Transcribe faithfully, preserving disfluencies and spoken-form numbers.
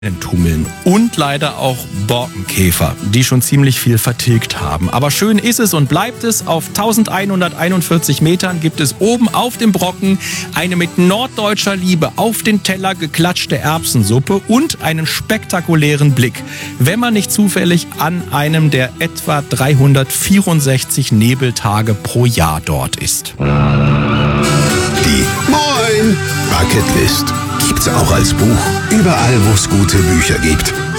Tummeln und leider auch Borkenkäfer, die schon ziemlich viel vertilgt haben. Aber schön ist es und bleibt es. Auf elfhunderteinundvierzig Metern gibt es oben auf dem Brocken eine mit norddeutscher Liebe auf den Teller geklatschte Erbsensuppe und einen spektakulären Blick, wenn man nicht zufällig an einem der etwa dreihundertvierundsechzig Nebeltage pro Jahr dort ist. Die Moin Bucketlist gibt's auch als Buch. Überall, wo es gute Bücher gibt.